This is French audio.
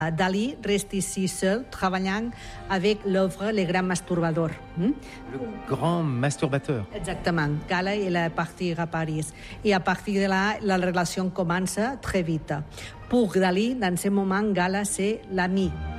Dalí reste ici seul, travaillant avec l'œuvre Le Grand Masturbateur. Le grand masturbateur. Exactement. Gala, il est parti à Paris. Et à partir de là, la relation commence très vite. Pour Dalí, dans ce moment, Gala, c'est l'ami.